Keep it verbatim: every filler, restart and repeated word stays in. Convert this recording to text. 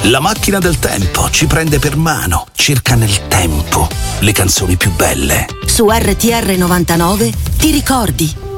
La macchina del tempo ci prende per mano, cerca nel tempo le canzoni più belle. Su R T R novantanove ti ricordi.